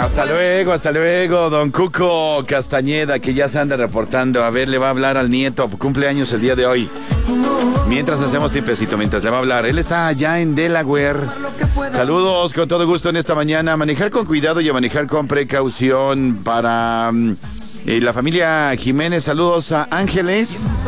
Hasta luego, don Cuco Castañeda, que ya se anda reportando. A ver, le va a hablar al nieto, cumpleaños el día de hoy. Mientras hacemos tiempecito, mientras le va a hablar. Él está allá en Delaware. Saludos, con todo gusto en esta mañana. Manejar con cuidado y a manejar con precaución para la familia Jiménez. Saludos a Ángeles.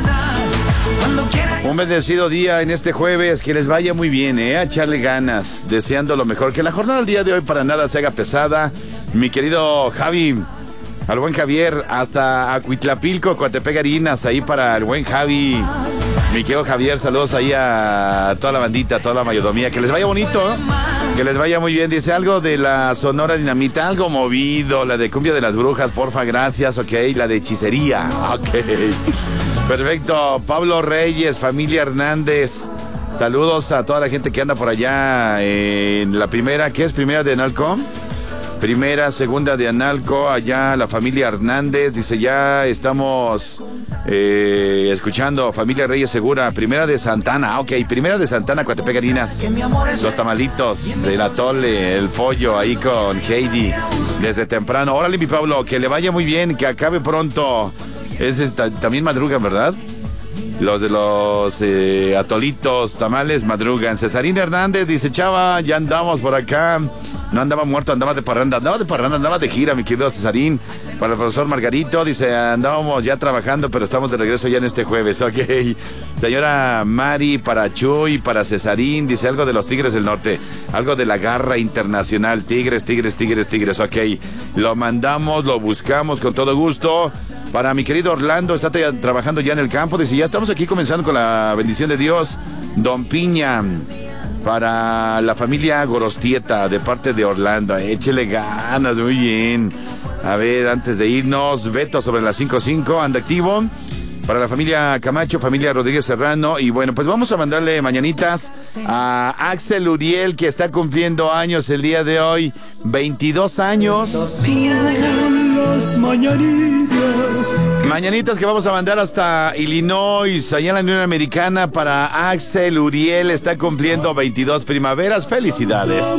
Un bendecido día en este jueves, que les vaya muy bien, a echarle ganas, deseando lo mejor, que la jornada del día de hoy para nada se haga pesada. Mi querido Javi, al buen Javier, hasta Acuitlapilco, Coatepec, Harinas, ahí para el buen Javi. Mi querido Javier, saludos ahí a toda la bandita, a toda la mayordomía, que les vaya bonito, que les vaya muy bien. Dice algo de la Sonora Dinamita, algo movido, la de Cumbia de las Brujas, porfa, gracias, ok, la de Hechicería, ok. Perfecto, Pablo Reyes, familia Hernández, saludos a toda la gente que anda por allá en la primera, ¿qué es? Primera de Analco, primera, segunda de Analco, allá la familia Hernández, dice ya estamos escuchando, familia Reyes Segura, primera de Santana, ok, primera de Santana, Coatepec, Harinas, los tamalitos, el atole, el pollo ahí con Heidi, desde temprano. Órale mi Pablo, que le vaya muy bien, que acabe pronto. También madrugan, ¿verdad? Los de los atolitos, tamales, madrugan. Cesarín Hernández dice, chava, ya andamos por acá. No andaba muerto, andaba de parranda, andaba de gira, mi querido Cesarín. Para el profesor Margarito, dice, andábamos ya trabajando, pero estamos de regreso ya en este jueves, ok. Señora Mari, para Chuy, para Cesarín, dice algo de los Tigres del Norte, algo de la garra internacional, Tigres, ok. Lo mandamos, lo buscamos con todo gusto. Para mi querido Orlando, está trabajando ya en el campo, dice, ya estamos aquí comenzando con la bendición de Dios. Don Piña, para la familia Gorostieta, de parte de Orlando, échele ganas, muy bien. A ver, antes de irnos, Beto sobre las 5:05, anda activo. Para la familia Camacho, familia Rodríguez Serrano. Y bueno, pues vamos a mandarle mañanitas a Axel Uriel, que está cumpliendo años el día de hoy, 22 años. Mañanitas que vamos a mandar hasta Illinois, allá en la Unión Americana, para Axel Uriel, está cumpliendo 22 primaveras. Felicidades.